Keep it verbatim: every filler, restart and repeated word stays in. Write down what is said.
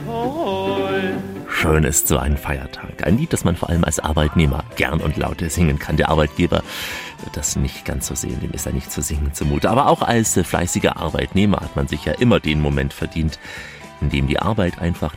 Schön ist so ein Feiertag. Ein Lied, das man vor allem als Arbeitnehmer gern und laut singen kann. Der Arbeitgeber wird das nicht ganz so sehen, dem ist er nicht zu singen zumute. Aber auch als fleißiger Arbeitnehmer hat man sich ja immer den Moment verdient, in dem die Arbeit einfach